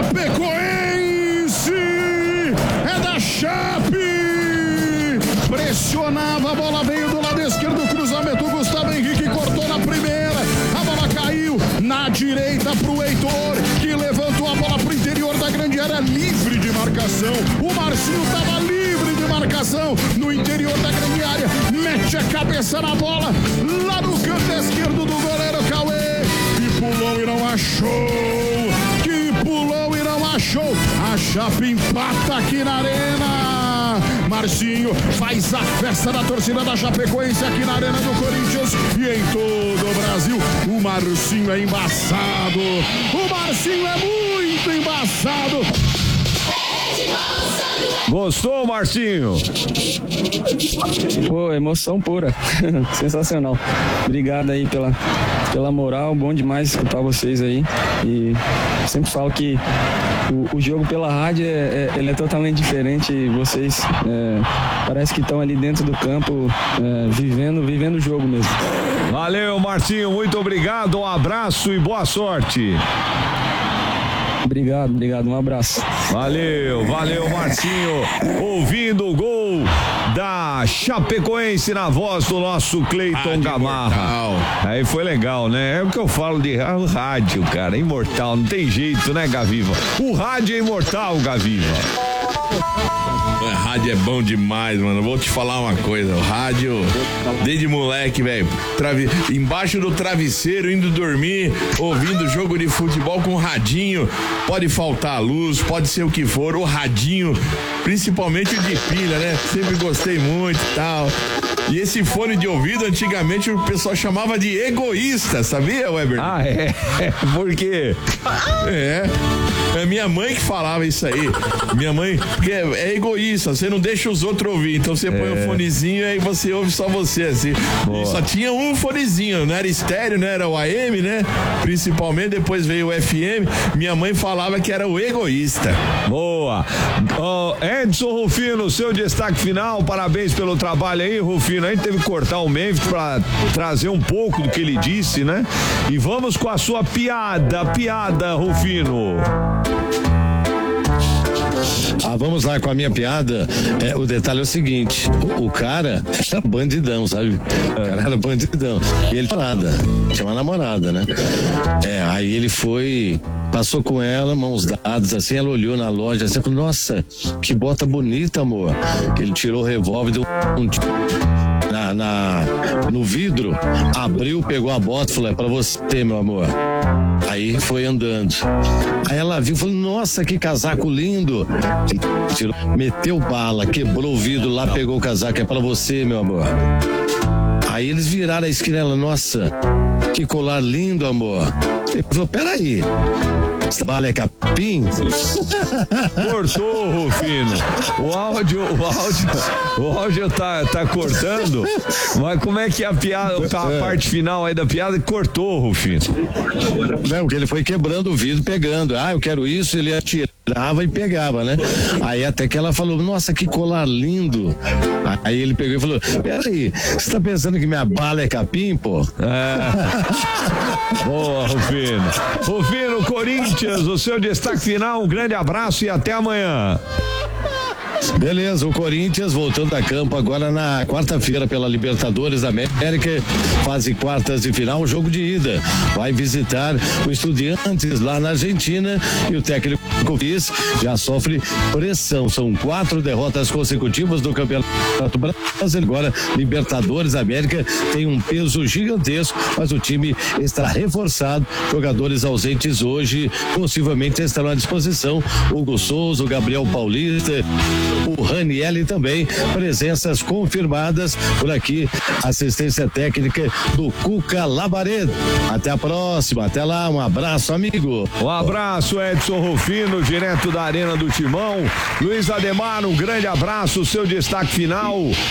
Chapecoense é da Chape. Pressionava, a bola veio do lado esquerdo, cruzamento, Gustavo Henrique cortou na primeira, a bola caiu na direita pro Heitor, que levantou a bola pro interior da grande área, livre de marcação. O Marcinho tava livre de marcação no interior da grande área, mete a cabeça na bola, lá no canto esquerdo do goleiro Cauê, que pulou e não achou, a Chape empata aqui na Arena. Marcinho faz a festa da torcida da Chapecoense aqui na Arena do Corinthians e em todo o Brasil. O Marcinho é embaçado, o Marcinho é muito embaçado. Gostou, Marcinho? Pô, emoção pura. Sensacional. Obrigado aí pela moral, bom demais escutar vocês aí. E sempre falo que o jogo pela rádio ele é totalmente diferente. Vocês parece que estão ali dentro do campo, vivendo o jogo mesmo. Valeu, Marcinho, muito obrigado, um abraço e boa sorte. Obrigado, um abraço. Valeu, Marcinho, ouvindo o gol da Chapecoense na voz do nosso Cleiton Gamarra. Aí foi legal, né? É o que eu falo de rádio, cara, imortal, não tem jeito, né, Gaviva? O rádio é imortal, Gaviva. O rádio é bom demais, mano. Vou te falar uma coisa. O rádio, desde moleque, velho, embaixo do travesseiro, indo dormir, ouvindo jogo de futebol com radinho. Pode faltar a luz, pode ser o que for. O radinho, principalmente o de pilha, né? Sempre gostei muito e tal. E esse fone de ouvido, antigamente o pessoal chamava de egoísta, sabia, Weber? Ah, é? Por quê? É minha mãe que falava isso aí. Minha mãe, porque é egoísta, você não deixa os outros ouvir, então você põe um fonezinho e aí você ouve só você, assim. E só tinha um fonezinho, não era estéreo, não era o AM, né? Principalmente, depois veio o FM. Minha mãe falava que era o egoísta. Boa. Edson Rufino, seu destaque final, parabéns pelo trabalho aí, Rufino. A gente teve que cortar o Memphis pra trazer um pouco do que ele disse, né? E vamos com a sua piada, Rufino. Vamos lá com a minha piada. O detalhe é o seguinte: o cara era bandidão, sabe? O cara era bandidão. E ele tinha uma namorada, né? Aí ele passou com ela, mãos dadas, assim, ela olhou na loja, assim, falou: nossa, que bota bonita, amor. Ele tirou o revólver, deu um tiro no vidro, abriu, pegou a bota e falou: é pra você, meu amor. Aí foi andando. Aí ela viu e falou: nossa, que casaco lindo. Meteu bala, quebrou o vidro lá, pegou o casaco: é pra você, meu amor. Aí eles viraram a esquina, ela: nossa, que colar lindo, amor. Ele falou: peraí, essa bala é capim? Cortou, Rufino. O áudio tá cortando, mas como é que a piada, a parte final aí da piada cortou, Rufino? Não, porque ele foi quebrando o vidro, pegando. Eu quero isso, ele atirava e pegava, né? Aí até que ela falou: nossa, que colar lindo. Aí ele pegou e falou: peraí, você tá pensando que minha bala é capim, pô? Boa, Rufino. Rufino, Corinthians, o seu destaque final, um grande abraço e até amanhã. Beleza, o Corinthians voltando a campo agora na quarta-feira pela Libertadores da América, fase quartas de final, jogo de ida. Vai visitar o Estudiantes lá na Argentina e o técnico Viz já sofre pressão. São 4 derrotas consecutivas do Campeonato Brasileiro. Agora, Libertadores da América tem um peso gigantesco, mas o time está reforçado. Jogadores ausentes hoje possivelmente estarão à disposição: Hugo Souza, o Gabriel Paulista, o Ranielli também, presenças confirmadas por aqui, assistência técnica do Cuca Labaredo. Até a próxima, até lá, um abraço, amigo. Um abraço, Edson Rufino, direto da Arena do Timão. Luiz Ademar, um grande abraço, seu destaque final.